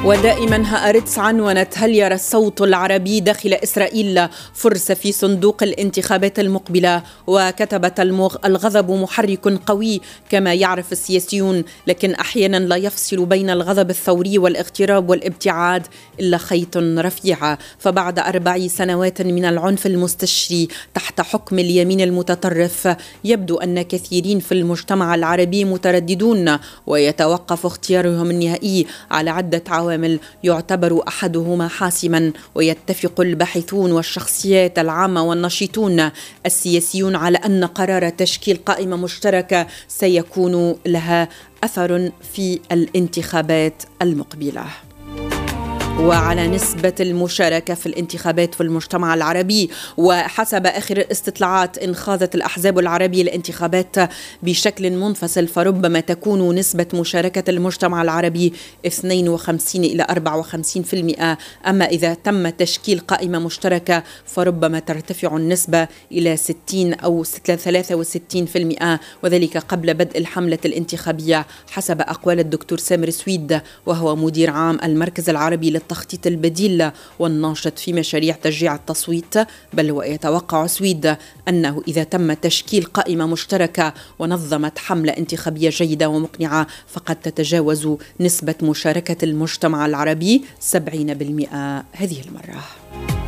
ودائما هآرتس عنونت: هل يرى الصوت العربي داخل إسرائيل فرصة في صندوق الانتخابات المقبلة؟ وكتبت الغضب محرك قوي كما يعرف السياسيون، لكن أحيانا لا يفصل بين الغضب الثوري والاغتراب والابتعاد إلا خيط رفيع. فبعد 4 سنوات من العنف المستشري تحت حكم اليمين المتطرف، يبدو أن كثيرين في المجتمع العربي مترددون، ويتوقف اختيارهم النهائي على عدة عوامل يعتبر أحدهما حاسما. ويتفق الباحثون والشخصيات العامة والنشيطون السياسيون على أن قرار تشكيل قائمة مشتركة سيكون لها أثر في الانتخابات المقبلة. وعلى نسبة المشاركة في الانتخابات في المجتمع العربي، وحسب آخر الاستطلاعات إن خاضت الأحزاب العربية الانتخابات بشكل منفصل فربما تكون نسبة مشاركة المجتمع العربي 52 إلى 54%، أما إذا تم تشكيل قائمة مشتركة فربما ترتفع النسبة إلى 60 أو 63%، وذلك قبل بدء الحملة الانتخابية حسب أقوال الدكتور سامر سويد، وهو مدير عام المركز العربي للتخطيط البديل والناشط في مشاريع تشجيع التصويت. بل ويتوقع سويد أنه إذا تم تشكيل قائمة مشتركة ونظمت حملة انتخابية جيدة ومقنعة فقد تتجاوز نسبة مشاركة المجتمع العربي 70% هذه المرة.